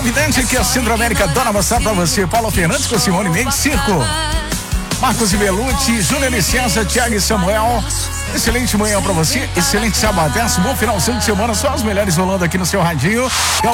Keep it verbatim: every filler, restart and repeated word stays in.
Evidente que a Centro América dona mostrar pra você. Paulo Fernandes com Simone Mendes, Circo. Marcos Ibelucci, Júnior e César, Thiago e Samuel. Excelente manhã pra você, excelente sábado, bom finalzinho de semana, só as melhores rolando aqui no seu radinho.